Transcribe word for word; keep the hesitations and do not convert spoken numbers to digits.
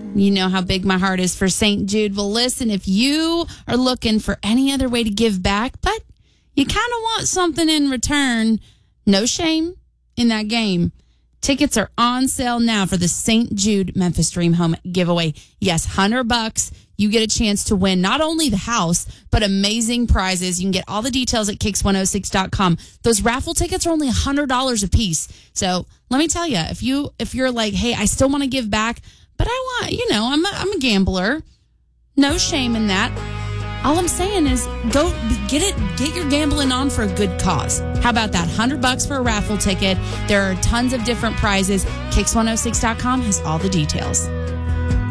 You know how big my heart is for Saint Jude. Well, listen, if you are looking for any other way to give back, but you kind of want something in return, no shame in that game. Tickets are on sale now for the Saint Jude Memphis Dream Home giveaway. Yes, one hundred bucks. You get a chance to win not only the house, but amazing prizes. You can get all the details at kicks one oh six dot com. Those raffle tickets are only one hundred dollars a piece. So let me tell you, if, you, if you're like, hey, I still want to give back, but I want, you know, I'm a, I'm a gambler. No shame in that. All I'm saying is go get it, get your gambling on for a good cause. How about that? one hundred bucks for a raffle ticket. There are tons of different prizes. kicks one oh six dot com has all the details.